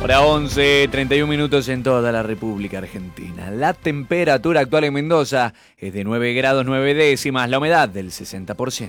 Hora 11, 31 minutos en toda la República Argentina. La temperatura actual en Mendoza es de 9 grados 9 décimas, la humedad del 60%.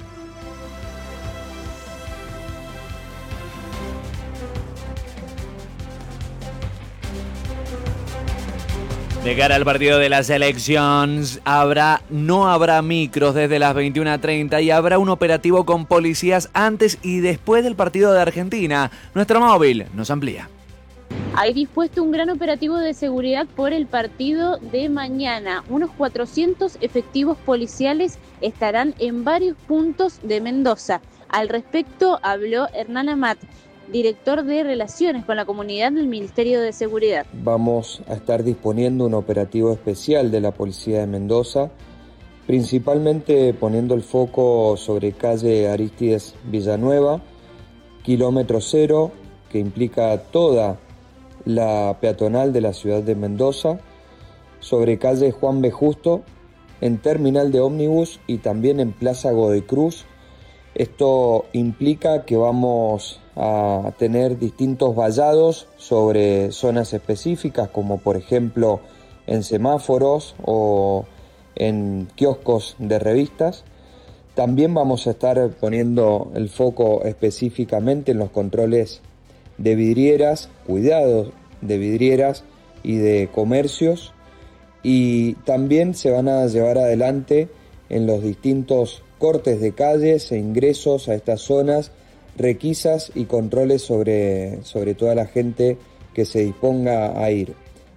De cara al partido de las elecciones, no habrá micros desde las 21:30 y habrá un operativo con policías antes y después del partido de Argentina. Nuestro móvil nos amplía. Hay dispuesto un gran operativo de seguridad por el partido de mañana. Unos 400 efectivos policiales estarán en varios puntos de Mendoza. Al respecto habló Hernán Amat, director de Relaciones con la Comunidad del Ministerio de Seguridad. Vamos a estar disponiendo un operativo especial de la Policía de Mendoza, principalmente poniendo el foco sobre calle Arístides Villanueva, kilómetro 0, que implica toda la peatonal de la ciudad de Mendoza, sobre calle Juan B. Justo, en terminal de ómnibus y también en Plaza Godoy Cruz. Esto implica que vamos a tener distintos vallados sobre zonas específicas, como por ejemplo en semáforos o en kioscos de revistas. También vamos a estar poniendo el foco específicamente en los controles de vidrieras, cuidados de vidrieras y de comercios, y también se van a llevar adelante en los distintos cortes de calles e ingresos a estas zonas, requisas y controles sobre toda la gente que se disponga a ir.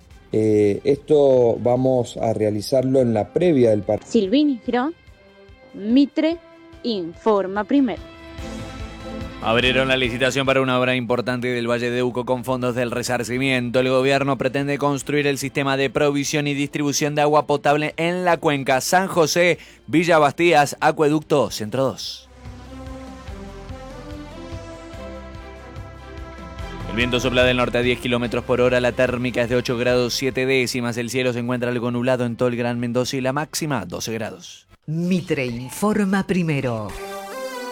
Esto vamos a realizarlo en la previa del partido. Silvini Girón, Mitre, informa primero. Abrieron la licitación para una obra importante del Valle de Uco con fondos del resarcimiento. El gobierno pretende construir el sistema de provisión y distribución de agua potable en la cuenca San José, Villa Bastías, Acueducto Centro 2. El viento sopla del norte a 10 kilómetros por hora, la térmica es de 8 grados 7 décimas, el cielo se encuentra algo nublado en todo el Gran Mendoza y la máxima 12 grados. Mitre informa primero.